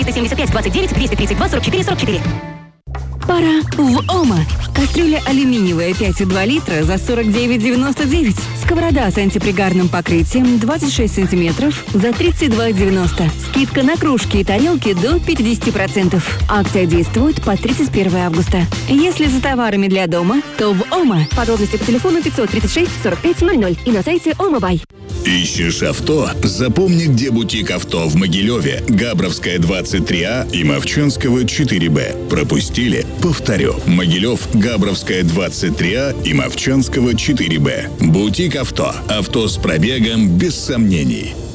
375 29 232 44 44. Пора в Ома. Кастрюля алюминиевая 5,2 литра за 49,99. Сковорода с антипригарным покрытием 26 сантиметров за 32,90. Скидка на кружки и тарелки до 50%. Акция действует по 31 августа. Если за товарами для дома, то в Ома. Подробности по телефону 536 45 00 и на сайте Омабай. Ищешь авто? Запомни, где бутик авто в Могилеве, Габровская 23А и Мовчанского 4Б. Пропустили? Повторю. Могилев, Габровская 23А и Мовчанского 4Б. Бутик авто. Авто с пробегом без сомнений.